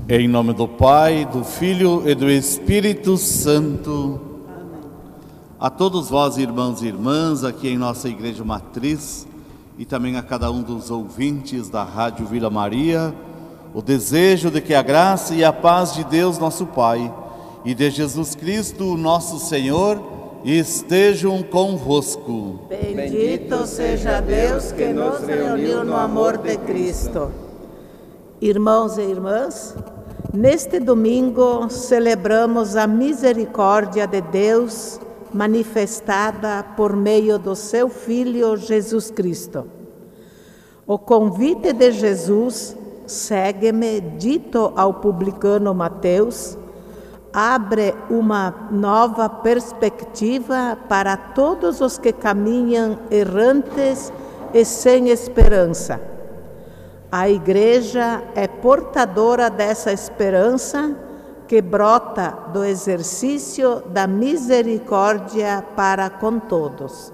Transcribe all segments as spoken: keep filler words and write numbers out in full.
Em nome do Pai, do Filho e do Espírito Santo. Amém. A todos vós, irmãos e irmãs, aqui em nossa Igreja Matriz, e também a cada um dos ouvintes da Rádio Vila Maria, o desejo de que a graça e a paz de Deus, nosso Pai, e de Jesus Cristo, nosso Senhor, estejam convosco. Bendito seja Deus que nos reuniu no amor de Cristo. Irmãos e irmãs, neste domingo celebramos a misericórdia de Deus manifestada por meio do seu Filho Jesus Cristo. O convite de Jesus, segue-me, dito ao publicano Mateus, abre uma nova perspectiva para todos os que caminham errantes e sem esperança. A Igreja é portadora dessa esperança que brota do exercício da misericórdia para com todos.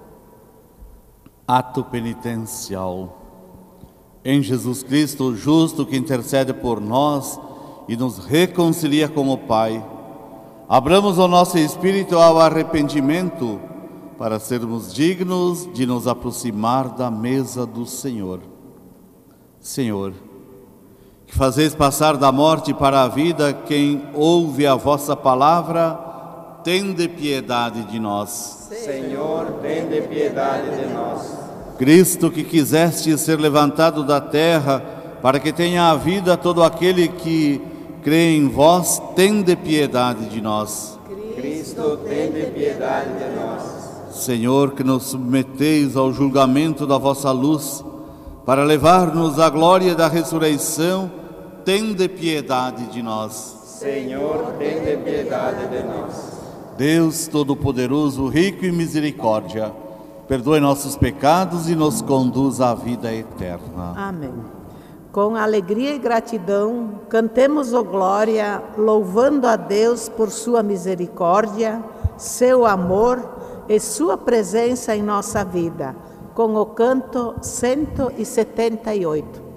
Ato penitencial. Em Jesus Cristo, o justo que intercede por nós e nos reconcilia com o Pai, abramos o nosso espírito ao arrependimento para sermos dignos de nos aproximar da mesa do Senhor. Senhor, que fazeis passar da morte para a vida quem ouve a vossa palavra, tende piedade de nós. Senhor, tende piedade de nós. Cristo, que quiseste ser levantado da terra, para que tenha a vida todo aquele que crê em vós, tende piedade de nós. Cristo, tende piedade de nós. Senhor, que nos submeteis ao julgamento da vossa luz, para levar-nos à glória da ressurreição, tende piedade de nós. Senhor, tende piedade de nós. Deus Todo-Poderoso, rico em misericórdia, perdoe nossos pecados e nos conduz à vida eterna. Amém. Com alegria e gratidão, cantemos o glória, louvando a Deus por sua misericórdia, seu amor e sua presença em nossa vida, com o canto cento e setenta e oito.